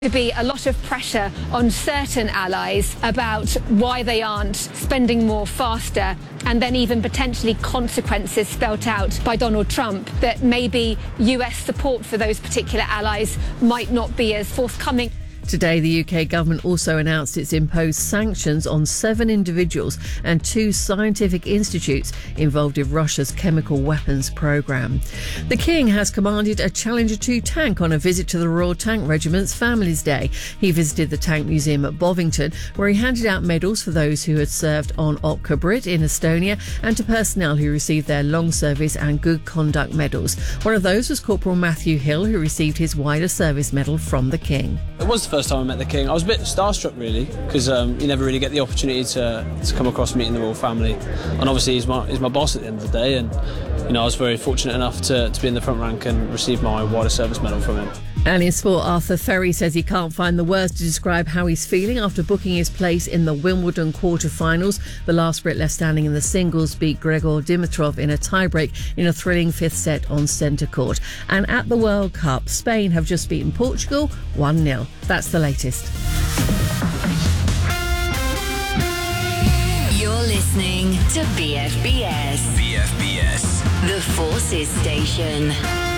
To be a lot of pressure on certain allies about why they aren't spending more faster, and then even potentially consequences spelt out by Donald Trump that maybe US support for those particular allies might not be as forthcoming. Today, the UK government also announced it's imposed sanctions on 7 individuals and 2 scientific institutes involved in Russia's chemical weapons programme. The King has commanded a Challenger 2 tank on a visit to the Royal Tank Regiment's Families Day. He visited the Tank Museum at Bovington, where he handed out medals for those who had served on Opka Brit in Estonia and to personnel who received their long service and good conduct medals. One of those was Corporal Matthew Hill, who received his wider service medal from the King. It was the first time I met the King. I was a bit starstruck, really, because you never really get the opportunity to come across meeting the royal family, and obviously he's my boss at the end of the day, and I was very fortunate enough to be in the front rank and receive my wider service medal from him. And in sport, Arthur Ferry says he can't find the words to describe how he's feeling after booking his place in the Wimbledon quarter-finals. The last Brit left standing in the singles beat Gregor Dimitrov in a tiebreak in a thrilling 5th set on centre court. And at the World Cup, Spain have just beaten Portugal 1-0. That's the latest. You're listening to BFBS. BFBS. The Forces Station.